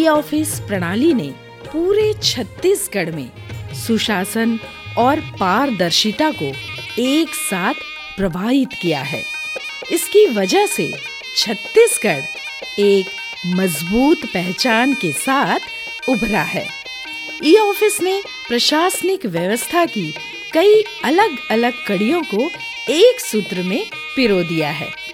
E office प्रणाली ने पूरे छत्तीसगढ़ में सुशासन और पारदर्शिता को एक साथ प्रवाहित किया है। इसकी वजह से छत्तीसगढ़ एक मजबूत पहचान के साथ उभरा है। ई ऑफिस ने प्रशासनिक व्यवस्था की कई अलग अलग कड़ियों को एक सूत्र में पिरो दिया है।